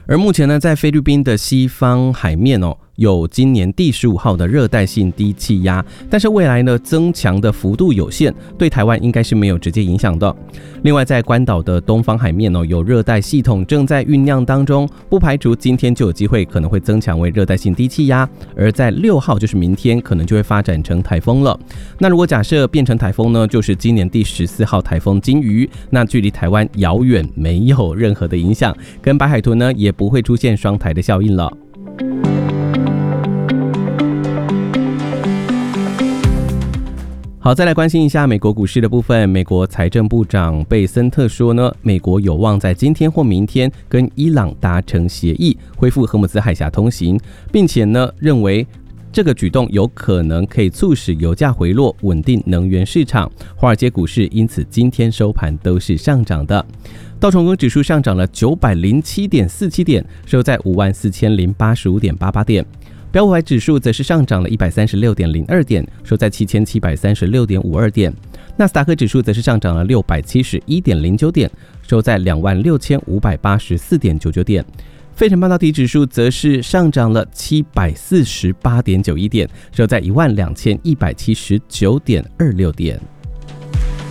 而目前呢，在菲律宾的西方海面有今年第15号的热带性低气压，但是未来呢增强的幅度有限，对台湾应该是没有直接影响的。另外在关岛的东方海面有热带系统正在酝酿当中，不排除今天就有机会可能会增强为热带性低气压，而在6号就是明天可能就会发展成台风了。那如果假设变成台风呢，就是今年第14号台风金鱼，那距离台湾遥远，没有任何的影响，跟白海豚呢也不会出现双台的效应了。好，再来关心一下美国股市的部分。美国财政部长贝森特说呢，美国有望在今天或明天跟伊朗达成协议，恢复荷姆兹海峡通行，并且呢认为这个举动有可能可以促使油价回落，稳定能源市场。华尔街股市因此今天收盘都是上涨的。道琼斯指数上涨了 907.47 点，收在 54,085.88 点。标普500指数则是上涨了 136.02 点，收在 7736.52 点。纳斯达克指数则是上涨了 671.09 点，收在 26,584.99 点。费城半导体指数则是上涨了 748.91 点，收在 12,179.26 点。